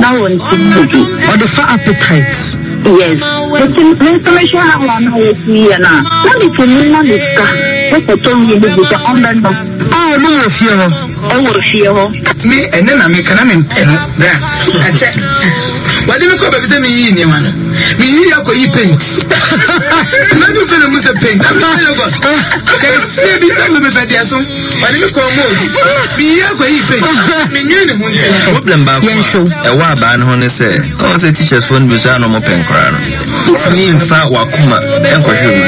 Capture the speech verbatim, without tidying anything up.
want to or the fat appetite. Yes. The information I want to see now. Let me tell you now this guy. What I told you is the under no. Oh, no more fear. I will fear me and then I make an amendment. I check. Why do you call me in one? Me here go you paint. Let me feel the paint. I'm not your God. Can you see me tell me about the song? Why do you call me? Me here go you paint. Me knew the moon. Problem back. A while ban on the say. Oh, the teachers phone was no more pen crown. It's me in fact Wakuma and for him.